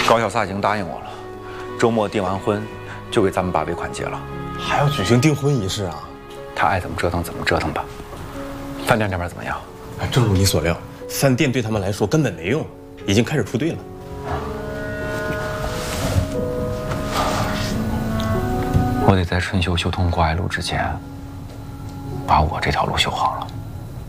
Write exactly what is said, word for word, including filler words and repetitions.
高小撒已经答应我了，周末订完婚就给咱们把尾款结了。 还要举行订婚仪式啊？ 他爱怎么折腾怎么折腾吧。饭店这边怎么样？ 哎，正如你所料，饭店对他们来说根本没用，已经开始铺队了。 我得在春秀修通过海路之前，把我这条路修好了。